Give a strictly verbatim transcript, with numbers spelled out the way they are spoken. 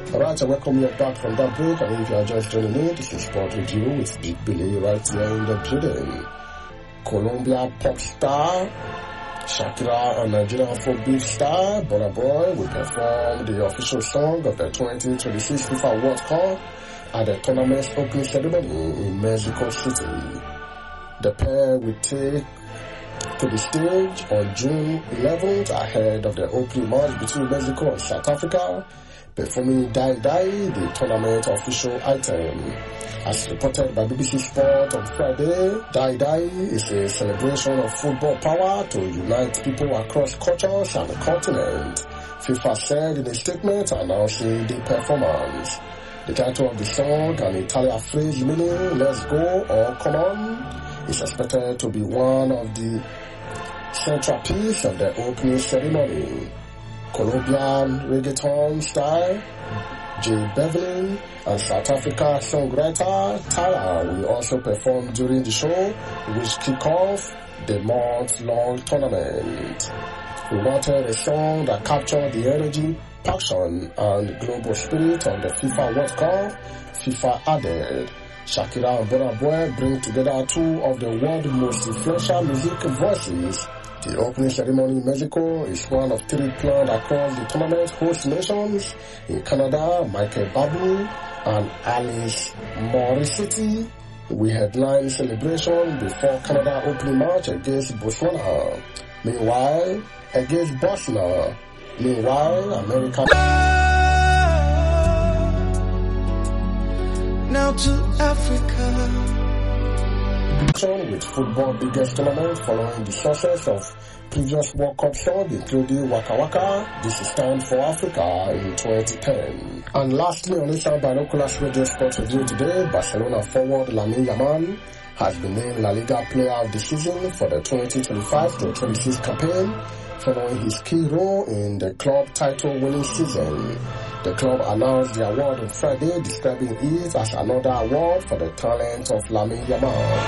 Alright, I welcome you back from that break, and if you are just joining in, this is Sport Review with Big Billy right here in the building. Colombia pop star Shakira and Nigerian Afrobeat star Burna Boy will perform the official song of the twenty twenty-six FIFA World Cup at the tournament's opening ceremony in Mexico City. The pair will take to the stage on June eleventh ahead of the opening match between Mexico and South Africa, performing Die Die, the tournament official item. As reported by B B C Sport on Friday, Die Die is a celebration of football power to unite people across cultures and the continent, FIFA said in a statement announcing the performance. The title of the song, an Italian phrase meaning "let's go" or "come on," is expected to be one of the central piece of the opening ceremony. Colombian reggaeton star J Balvin and South Africa songwriter Tyla will also perform during the show, which kick off the month-long tournament. We wanted a song that captured the energy, passion, and global spirit of the FIFA World Cup, FIFA added. Shakira and Burna Boy bring together two of the world's most influential music voices. The opening ceremony in Mexico is one of three planned across the tournament's host nations. In Canada, Michael Bublé and Alice Morissette will headline celebration before Canada opening match against Botswana. Meanwhile, against Bosnia. Meanwhile, America. Now to Africa. With football biggest tournament following the success of previous World Cup shows, including Waka Waka. This is time for Africa in twenty ten. And lastly, on this Binoculars Radio Sports Review today, Barcelona forward Lamine Yamal has been named La Liga Player of the Season for the twenty twenty-five to twenty-six campaign, following his key role in the club title-winning season. The club announced the award on Friday, describing it as another award for the talent of Lamine Yamal.